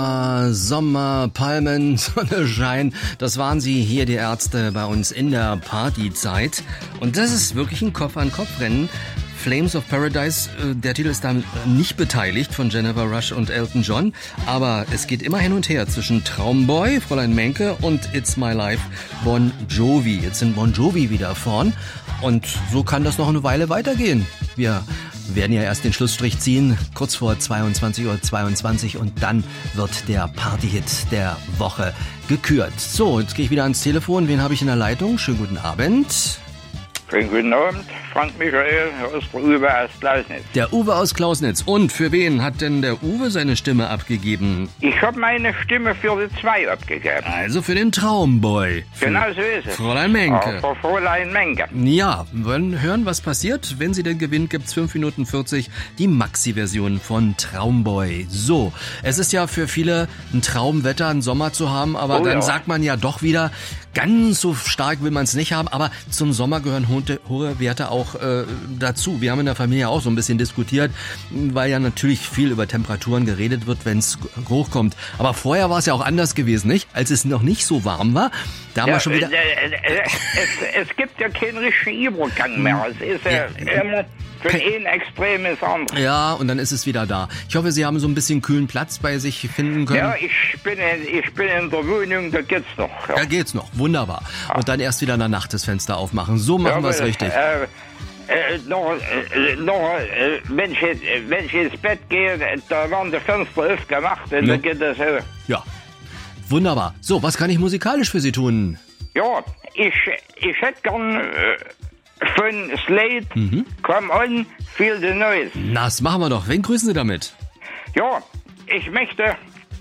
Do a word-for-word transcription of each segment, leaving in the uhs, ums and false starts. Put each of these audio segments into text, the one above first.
Sommer, Palmen, Sonnenschein, das waren sie hier, die Ärzte, bei uns in der Partyzeit. Und das ist wirklich ein Kopf-an-Kopf-Rennen. Flames of Paradise, der Titel ist da nicht beteiligt von Jennifer Rush und Elton John, aber es geht immer hin und her zwischen Traumboy, Fräulein Menke und It's My Life, Bon Jovi. Jetzt sind Bon Jovi wieder vorn und so kann das noch eine Weile weitergehen. Wir werden ja erst den Schlussstrich ziehen, kurz vor zweiundzwanzig Uhr zweiundzwanzig und dann wird der Partyhit der Woche gekürt. So, jetzt gehe ich wieder ans Telefon. Wen habe ich in der Leitung? Schönen guten Abend. Schönen guten Abend, Frank Michael aus der Uwe aus Klausnitz. Der Uwe aus Klausnitz. Und für wen hat denn der Uwe seine Stimme abgegeben? Ich habe meine Stimme für die zwei abgegeben. Also für den Traumboy. Für genau so ist es. Fräulein Menke. Ja, für Fräulein Menke. Ja, wir wollen hören, was passiert. Wenn sie denn gewinnt, gibt's fünf Minuten vierzig die Maxi-Version von Traumboy. So, es ist ja für viele ein Traumwetter, einen Sommer zu haben, aber oh, dann ja. sagt man ja doch wieder, ganz so stark will man es nicht haben, aber zum Sommer gehören hohe, hohe Werte auch äh, dazu. Wir haben in der Familie auch so ein bisschen diskutiert, weil ja natürlich viel über Temperaturen geredet wird, wenn es hochkommt. Aber vorher war es ja auch anders gewesen, nicht? Als es noch nicht so warm war, da haben ja, wir schon wieder... Äh, äh, es, es gibt ja keinen richtigen Übergang mehr. Es ist ja, ja immer... Für ein Extrem ins andere. Ja, und dann ist es wieder da. Ich hoffe, Sie haben so ein bisschen kühlen Platz bei sich finden können. Ja, ich bin in, ich bin in der Wohnung, da geht's noch. Ja. Da geht's noch, wunderbar. Ja. Und dann erst wieder in der Nacht das Fenster aufmachen. So machen ja, wir es richtig. Äh, äh, noch, äh, noch, äh, wenn, ich, wenn ich ins Bett gehe, da werden die Fenster aufgemacht und ja. dann geht das so. Ja, wunderbar. So, was kann ich musikalisch für Sie tun? Ja, ich, ich hätte gern... Äh, von Slade, mhm. Come On, Feel the Noise. Na, das machen wir doch. Wen grüßen Sie damit? Ja, ich möchte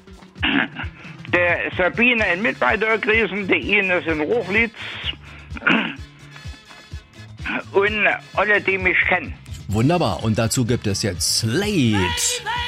der Sabine in Mittweida grüßen, die Ines in Rochlitz und alle, die mich kennen. Wunderbar. Und dazu gibt es jetzt Slade.